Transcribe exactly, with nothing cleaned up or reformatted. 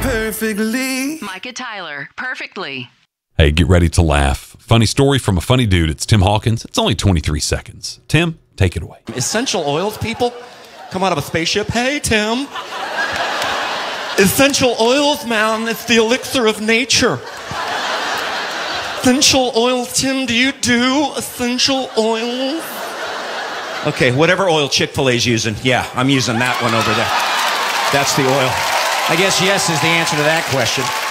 perfectly. Micah Tyler, perfectly. Hey, get ready to laugh. Funny story from a funny dude. It's Tim Hawkins. It's only twenty-three seconds. Tim, take it away. Essential oils, people come out of a spaceship. Hey, Tim. Essential oils, man. It's the elixir of nature. Essential oils, Tim. Do you do essential oils? Okay, whatever oil Chick-fil-A's using. Yeah, I'm using that one over there. That's the oil. I guess yes is the answer to that question.